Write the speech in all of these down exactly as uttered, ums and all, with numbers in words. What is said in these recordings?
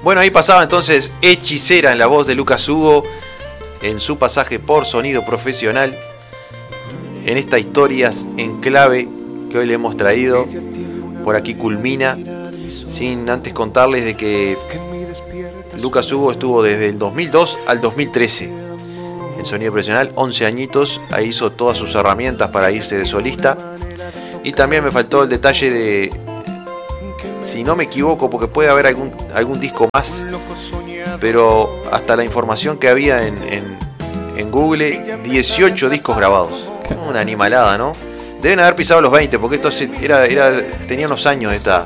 Bueno, ahí pasaba entonces Hechicera en la voz de Lucas Hugo, en su pasaje por Sonido Profesional, en estas historias en clave que hoy le hemos traído. Por aquí culmina, sin antes contarles de que Lucas Hugo estuvo desde el dos mil dos al dos mil trece en Sonido Profesional, once añitos, ahí hizo todas sus herramientas para irse de solista. Y también me faltó el detalle de, si no me equivoco, porque puede haber algún, algún disco más, pero hasta la información que había en, en, en Google, dieciocho discos grabados. Una animalada, ¿no? Deben haber pisado los veinte, porque esto era, era, tenía unos años esta,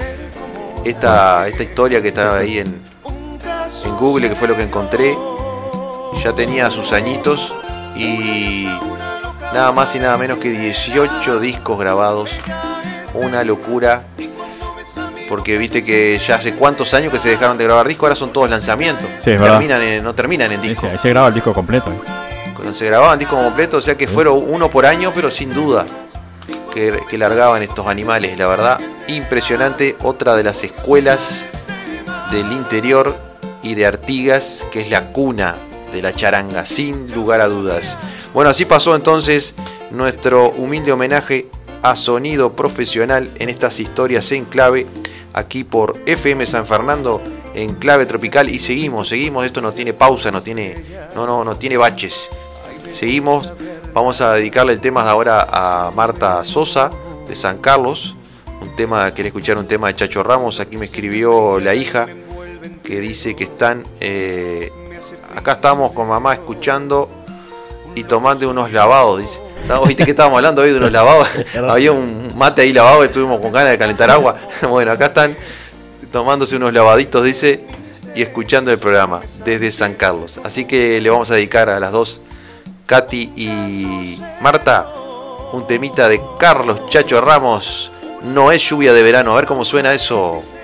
esta, esta historia que estaba ahí en, en Google, que fue lo que encontré. Ya tenía sus añitos y nada más y nada menos que dieciocho discos grabados. Una locura. Porque viste que ya hace cuántos años que se dejaron de grabar discos, ahora son todos lanzamientos. Sí, terminan en, no terminan en disco. Sí, sí, ahí se graba el disco completo. Cuando se grababan discos completos, o sea que sí, fueron uno por año, pero sin duda que, que largaban estos animales, la verdad, impresionante. Otra de las escuelas del interior y de Artigas, que es la cuna de la charanga, sin lugar a dudas. Bueno, así pasó entonces nuestro humilde homenaje a Sonido Profesional en estas historias en clave, aquí por F M San Fernando, en clave tropical. Y seguimos, seguimos, esto no tiene pausa, no tiene, no, no, no tiene baches. Seguimos, vamos a dedicarle el tema de ahora a Marta Sosa de San Carlos, un tema, quiere escuchar un tema de Chacho Ramos. Aquí me escribió la hija que dice que están, eh, acá estamos con mamá escuchando y tomando unos lavados, dice. ¿Viste que estábamos hablando hoy de unos lavados? Había un mate ahí lavado, estuvimos con ganas de calentar agua. Bueno, acá están tomándose unos lavaditos, dice, y escuchando el programa desde San Carlos. Así que le vamos a dedicar a las dos, Katy y Marta, un temita de Carlos Chacho Ramos. No es lluvia de verano. A ver cómo suena eso.